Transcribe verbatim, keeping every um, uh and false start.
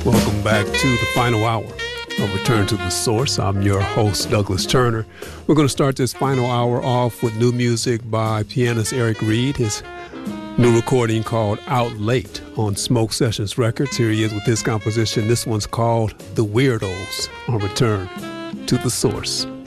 Welcome back to the final hour of Return to the Source. I'm your host, Douglas Turner. We're going to start this final hour off with new music by pianist Eric Reed, his new recording called Out Late on Smoke Sessions Records. Here he is with his composition. This one's called The Weirdos on Return to the Source.